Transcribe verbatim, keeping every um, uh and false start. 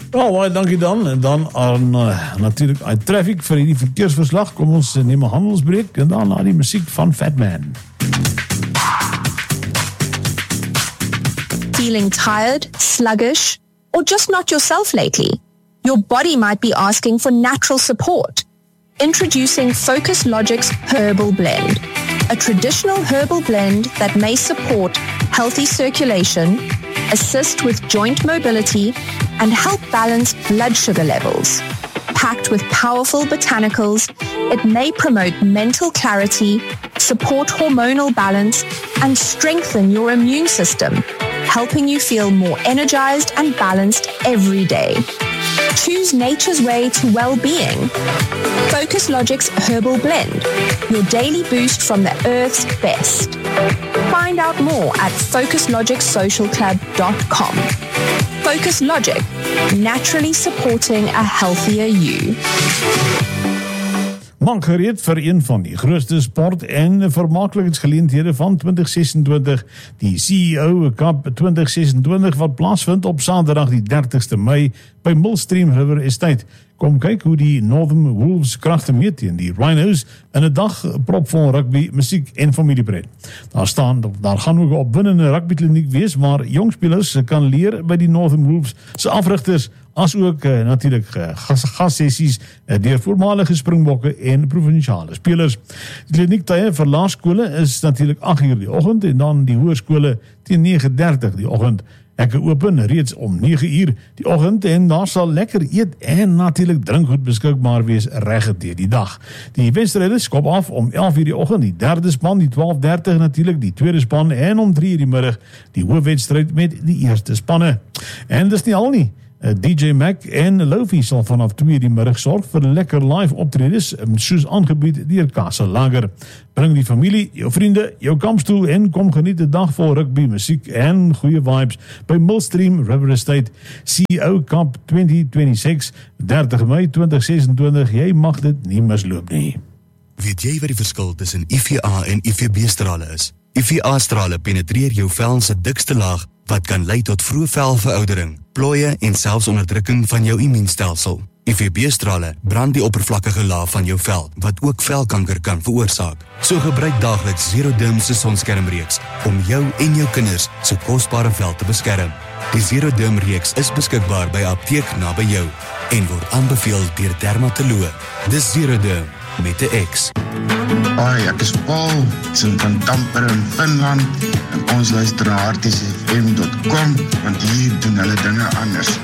Oh, baie dankie dan. En dan aan uh, natuurlijk uit traffic vir die verkeersverslag. Kom ons uh, neem 'n handelsbreek en dan na die musiek van Fat Man. Feeling tired, sluggish, or just not yourself lately? Your body might be asking for natural support. Introducing Focus Logic's Herbal Blend, a traditional herbal blend that may support healthy circulation, assist with joint mobility, and help balance blood sugar levels. Packed with powerful botanicals, it may promote mental clarity, support hormonal balance, and strengthen your immune system, helping you feel more energized and balanced every day. Choose nature's way to well-being. Focus Logic's Herbal Blend, your daily boost from the earth's best. Find out more at focus logic social club dot com. Focus Logic, naturally supporting a healthier you. Maak gereed vir een van die grootste sport- en vermaaklikheidsgeleenthede van twintig sesentwintig, die C E O Cup twintig sesentwintig wat plaasvind op Saterdag die dertigste Mei by Millstream River Estate. Kom kyk hoe die Northern Wolves kragte meet teen die Rhinos in 'n dag propvol rugby, musiek en familiepret. Daar staan, daar gaan ook 'n opwindende rugbykliniek wees waar jong spelers kan leer by die Northern Wolves se afrigters, as ook uh, natuurlik uh, gassessies uh, deur voormalige Springbokke en provinsiale spelers. Die kliniektye vir laerskole is natuurlik agt uur die oggend en dan die hoërskole teen nege dertig die oggend. Hekke open reeds om nege uur die oggend en daar sal lekker eet en natuurlik drinkgoed beskikbaar wees reg deur die dag. Die wedstryde skop af om elf uur die oggend, die derde span, die twaalf dertig natuurlik die tweede span en om drie uur die middag die hoofwedstryd met die eerste spanne. En dis nie al nie. D J Mac en Lofi sal vanaf twee uur die middag sorg vir lekker live optredes soos aangebied deur Castle Lager. Bring die familie, jou vriende, jou kampstoel en kom geniet 'n dag vol rugby, musiek en goeie vibes by Millstream River Estate C E O Cup twintig vyf-seks, dertig Mei twintig sesentwintig. Jy mag dit nie misloop nie. Weet jy wat die verskil tussen I V A en I V B-strale is? I V A-strale penetreer jou vel se dikste laag wat kan lei tot vroeë velveroudering, plooie en selfs onderdrukking van jou immuunstelsel. I V B-strale brand die oppervlakkige laag van jou vel wat ook velkanker kan veroorsaak. So gebruik daagliks Zeroderm se sonskermreeks om jou en jou kinders se kosbare vel te beskerm. Die Zeroderm reeks is beskikbaar by apteek naby jou en word aanbeveel deur dermatoloog. Dis Zeroderm met 'n X. Hoi, ek is Paul, sing van Tampere in Finland en ons luister na Harties F M dot com want hier doen hulle dinge anders.